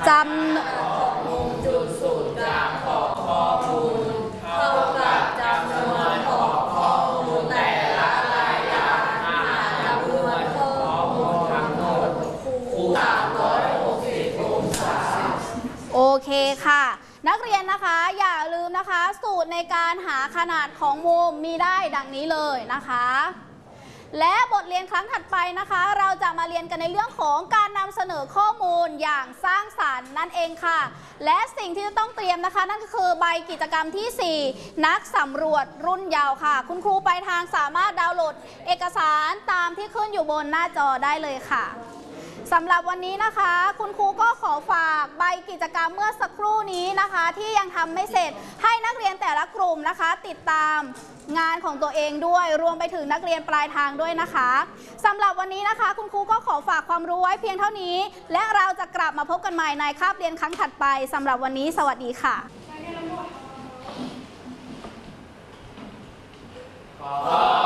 จำจุดศูนย์กลางของข้อมูลเท่ากับจำนวนของข้อมูลแต่ละรายอย่างหารจำนวนข้อมูลทั้งหมดคูณ360องศาโอเคค่ะนักเรียนนะคะอย่าลืมนะคะสูตรในการหาขนาดของมุมมีได้ดังนี้เลยนะคะและบทเรียนครั้งถัดไปนะคะเราจะมาเรียนกันในเรื่องของการนำเสนอข้อมูลอย่างสร้างสรรค์นั่นเองค่ะและสิ่งที่จะต้องเตรียมนะคะนั่นก็คือใบกิจกรรมที่ 4นักสำรวจรุ่นเยาว์ค่ะคุณครูปลายทางสามารถดาวน์โหลดเอกสารตามที่ขึ้นอยู่บนหน้าจอได้เลยค่ะสำหรับวันนี้นะคะคุณครูก็ขอฝากใบกิจกรรมเมื่อสักครู่นี้นะคะที่ยังทำไม่เสร็จให้นักเรียนแต่ละกลุ่มนะคะติดตามงานของตัวเองด้วยรวมไปถึงนักเรียนปลายทางด้วยนะคะสำหรับวันนี้นะคะคุณครูก็ขอฝากความรู้ไว้เพียงเท่านี้และเราจะกลับมาพบกันใหม่ในคาบเรียนครั้งถัดไปสำหรับวันนี้สวัสดีค่ะ